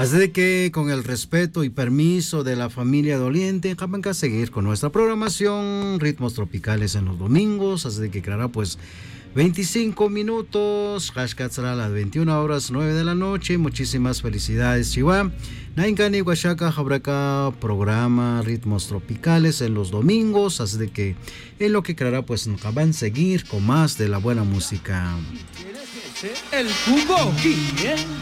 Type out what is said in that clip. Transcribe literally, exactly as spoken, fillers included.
Así de que con el respeto y permiso de la familia doliente, vamos a seguir con nuestra programación, ritmos tropicales en los domingos, así de que claro, pues veinticinco minutos, hashtag será a las veintiuna horas nueve de la noche. Muchísimas felicidades, Chihuahua. Nainkani Huachaca Jabraca, programa Ritmos Tropicales en los domingos, así de que en lo que creará pues nos van a seguir con más de la buena música. El jugo, bien.